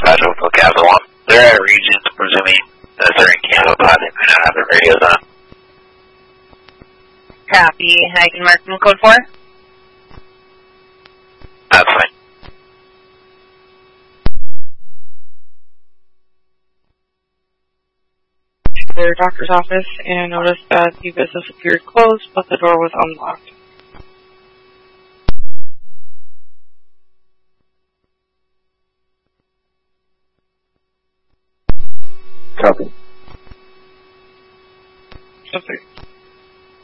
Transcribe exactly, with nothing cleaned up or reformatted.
dispatch will look after one. They're at Regions, presuming that they're in Canada, but they may not have their radios on. Copy. I can mark them code four. That's fine. To their doctor's office and noticed that the business appeared closed, but the door was unlocked. Copy. Subject.